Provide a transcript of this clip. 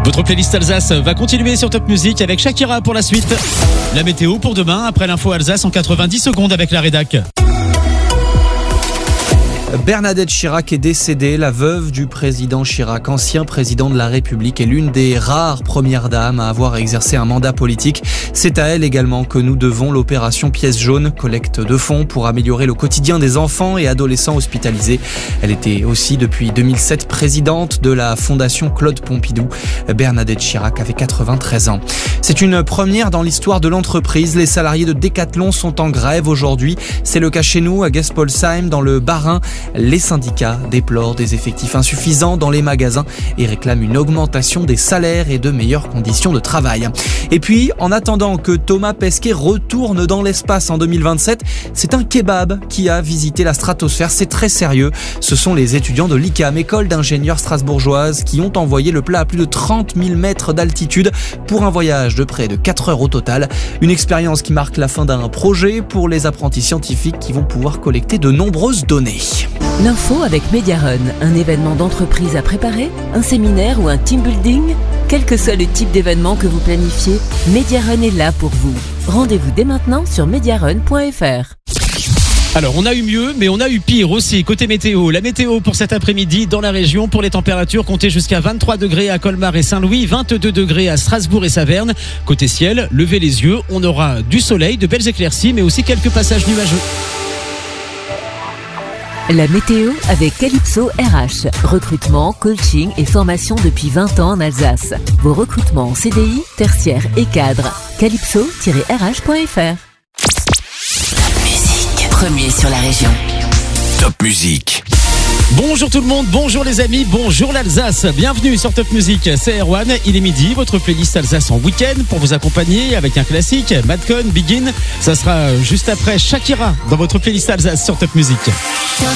Votre playlist Alsace va continuer sur Top Music avec Shakira pour la suite. La météo pour demain, après l'info Alsace en 90 secondes avec la rédac. Bernadette Chirac est décédée, la veuve du président Chirac, ancien président de la République et l'une des rares premières dames à avoir exercé un mandat politique. C'est à elle également que nous devons l'opération Pièce jaune, collecte de fonds pour améliorer le quotidien des enfants et adolescents hospitalisés. Elle était aussi depuis 2007 présidente de la Fondation Claude Pompidou. Bernadette Chirac avait 93 ans. C'est une première dans l'histoire de l'entreprise. Les salariés de Decathlon sont en grève aujourd'hui. C'est le cas chez nous à Gaspolsheim dans le Bas-Rhin. Les syndicats déplorent des effectifs insuffisants dans les magasins et réclament une augmentation des salaires et de meilleures conditions de travail. Et puis, en attendant que Thomas Pesquet retourne dans l'espace en 2027, c'est un kebab qui a visité la stratosphère. C'est très sérieux. Ce sont les étudiants de l'ICAM, école d'ingénieurs strasbourgeoise, qui ont envoyé le plat à plus de 30 000 mètres d'altitude pour un voyage de près de 4 heures au total. Une expérience qui marque la fin d'un projet pour les apprentis scientifiques qui vont pouvoir collecter de nombreuses données. L'info avec Mediarun, un événement d'entreprise à préparer, un séminaire ou un team building. Quel que soit le type d'événement que vous planifiez, Mediarun est là pour vous. Rendez-vous dès maintenant sur mediarun.fr. Alors, on a eu mieux, mais on a eu pire aussi. Côté météo, la météo pour cet après-midi dans la région, pour les températures, comptez jusqu'à 23 degrés à Colmar et Saint-Louis, 22 degrés à Strasbourg et Saverne. Côté ciel, levez les yeux, on aura du soleil, de belles éclaircies, mais aussi quelques passages nuageux. La météo avec Calypso RH. Recrutement, coaching et formation depuis 20 ans en Alsace. Vos recrutements en CDI, tertiaire et cadre. calypso-rh.fr. Top Music, premier sur la région. Top Music. Bonjour tout le monde, bonjour les amis, bonjour l'Alsace. Bienvenue sur Top Music, c'est Erwan. Il est midi, votre playlist Alsace en week-end pour vous accompagner avec un classique, Madcon, Begin. Ça sera juste après Shakira dans votre playlist Alsace sur Top Music. Top